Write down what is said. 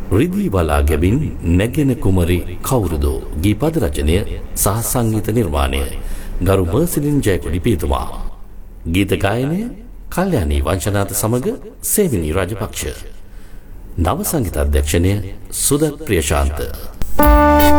රිදී බලා ගැබින් නැගෙන කුමරි කවුරුද ගීපද රචනය සහ සංගීත නිර්මාණය ගරු මර්සිලින් ජයකොඩි පියතුමා. ගීත ගායනය කල්යාණී වංශනාත සමග සේවිනී රාජපක්ෂ. නව සංගීත අධ්‍යක්ෂණය සුදත් ප්‍රියශාන්ත.